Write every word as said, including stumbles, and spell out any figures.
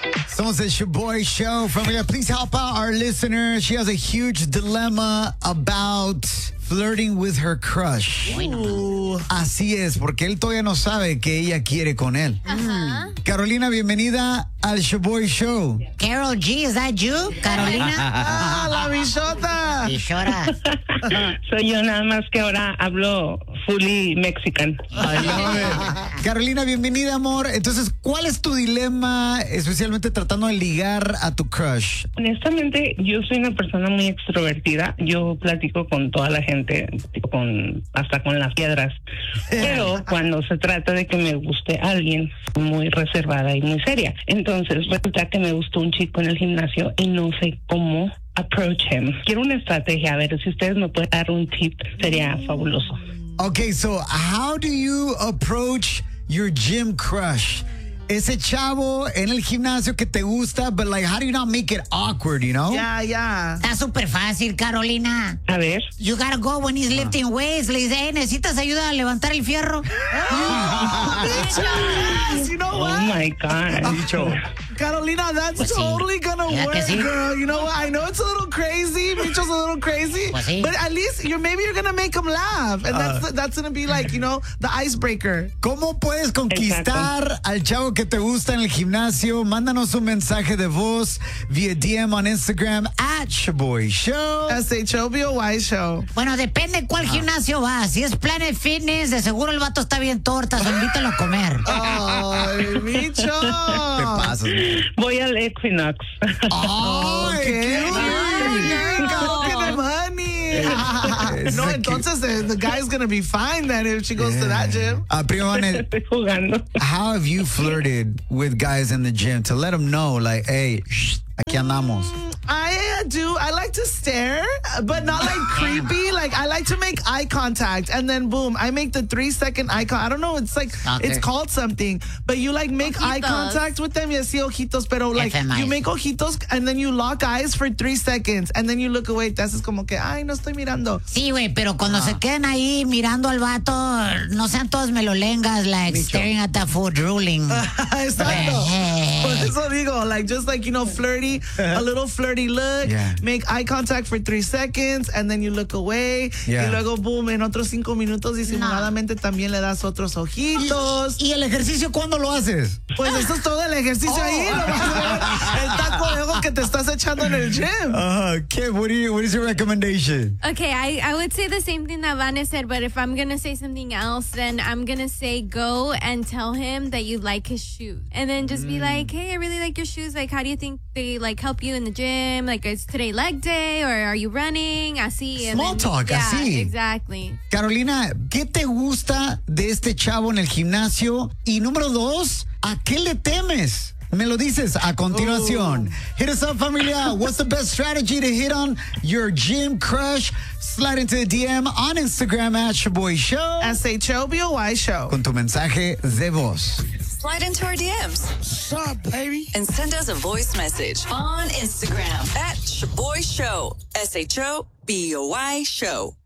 Somos el Shoboy Show. Familia, please help out our listener. She has a huge dilemma about flirting with her crush. Bueno. Así es, porque él todavía no sabe que ella quiere con él. Ajá. Carolina, bienvenida al Shoboy Show. Carol G, is that you, Carolina? Ah, la bichota. Bichora. Soy yo, nada más que ahora hablo fully mexican. I love it. Carolina, bienvenida, amor. Entonces, ¿cuál es tu dilema, especialmente tratando de ligar a tu crush? Honestamente, yo soy una persona muy extrovertida. Yo platico con toda la gente, con hasta con las piedras. Pero cuando se trata de que me guste alguien, muy reservada y muy seria. Entonces, resulta que me gustó un chico en el gimnasio y no sé cómo approach him. Quiero una estrategia. A ver, si ustedes me pueden dar un tip, sería fabuloso. Okay, so how do you approach your gym crush? Ese chavo en el gimnasio que te gusta, but like, how do you not make it awkward, you know? Ya, ya. Está súper fácil, Carolina. A ver. You gotta go when he's lifting weights. Le dice, hey, ¿necesitas ayuda a levantar el fierro? Yes, you know Oh what? my God. Dicho. Carolina, that's Pues sí. totally gonna ¿Verdad work, que sí? girl. You know what? I know it's a little crazy. Micho's a little crazy. Pues sí. But at least you're maybe you're gonna make him laugh. And that's that's gonna be like, you know, the icebreaker. ¿Cómo puedes conquistar Exacto. al chavo que te gusta en el gimnasio? Mándanos un mensaje de voz vía D M on Instagram at Shoboy Show. S H O B O Y show. Bueno, depende cuál gimnasio va. Si es Planet Fitness, de seguro el vato está bien tortas, o invítalo a comer. Ay, Micho. Te pasas, man. Voy al Equinox. ¡Ay, qué Okay, Carol No. can have honey. Es No, que- entonces the, the guy's gonna be fine then if she goes to that gym. Ah, primo Vanet, Estoy jugando. how have you flirted with guys in the gym to let them know, like, hey, shh, aquí andamos? I do. I like to stare, but not like creepy. Like I like to make eye contact, and then boom, I make the three second eye contact. I don't know. It's like Okay. it's called something, but you like make eye Ojitos. contact with them. You see ojitos, pero like F M I. you make ojitos, and then you lock eyes for three seconds, and then you look away. That's es como que ay no estoy mirando. Sí, güey, pero cuando se queden ahí mirando al vato, no sean todos melolengas, like staring at the food drooling. Exacto. Por eso digo, like just like you know, flirty, a little flirty look. Yeah. Make eye contact for three seconds, and then you look away. Yeah. Y luego boom, en otros cinco minutos disimuladamente también le das otros ojitos. ¿Y el ejercicio cuándo lo haces? Pues eso es todo el ejercicio ahí. nomás el taco de ojo que te estás echando en el gym. Uh, Kim, what, do you, what is your recommendation? Okay, I, I would say the same thing that Vanna said, but if I'm going to say something else, then I'm going to say go and tell him that you like his shoes. And then just be like, hey, I really like your shoes. Like, how do you think they, like, help you in the gym? Like, is today leg day or are you running? Así. and Small then- talk, yeah, así. exactly. Carolina, ¿qué te gusta de este chavo en el gimnasio? Y número dos, ¿a qué le temes? Me lo dices a continuación. Hit us up, familia. What's the best strategy to hit on your gym crush? Slide into the D M on Instagram at Shoboy Show. S H O B O Y show. Con tu mensaje de voz. Slide into our D Ms. What's up, baby? And send us a voice message on Instagram at Shoboy Show. S H O B O Y Show.